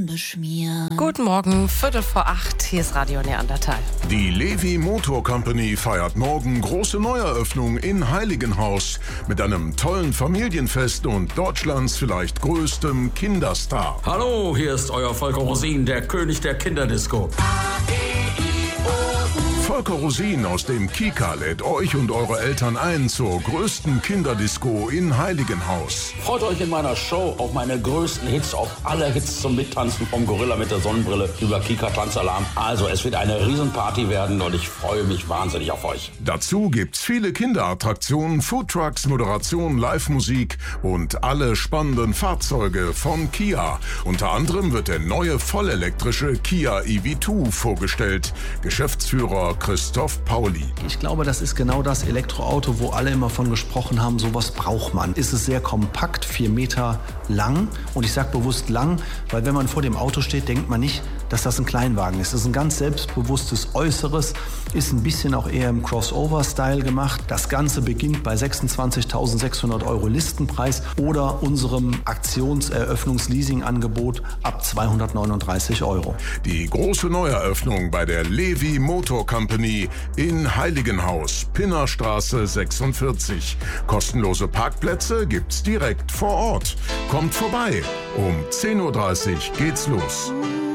beschmieren. Guten Morgen, 7:45, hier ist Radio Neandertal. Die Levi Motor Company feiert morgen große Neueröffnung in Heiligenhaus mit einem tollen Familienfest und Deutschlands vielleicht größtem Kinderstar. Hallo, hier ist euer Volker Rosin, der König der Kinderdisco. Volker Rosin aus dem Kika lädt euch und eure Eltern ein zur größten Kinderdisco in Heiligenhaus. Freut euch in meiner Show auf meine größten Hits, auf alle Hits zum Mittanzen vom Gorilla mit der Sonnenbrille über Kika Tanzalarm. Also es wird eine Riesenparty werden und ich freue mich wahnsinnig auf euch. Dazu gibt's viele Kinderattraktionen, Foodtrucks, Moderation, Live-Musik und alle spannenden Fahrzeuge von Kia. Unter anderem wird der neue vollelektrische Kia EV2 vorgestellt. Geschäftsführer Christoph Pauli. Ich glaube, das ist genau das Elektroauto, wo alle immer von gesprochen haben, sowas braucht man. Ist es sehr kompakt, 4 Meter lang, und ich sage bewusst lang, weil wenn man vor dem Auto steht, denkt man nicht, dass das ein Kleinwagen ist. Das ist ein ganz selbstbewusstes Äußeres, ist ein bisschen auch eher im Crossover-Style gemacht. Das Ganze beginnt bei 26.600 € Listenpreis oder unserem Aktionseröffnungsleasing-Angebot ab 239 €. Die große Neueröffnung bei der Levi Motor Company in Heiligenhaus, Pinnerstraße 46. Kostenlose Parkplätze gibt's direkt vor Ort. Kommt vorbei. Um 10:30 Uhr geht's los.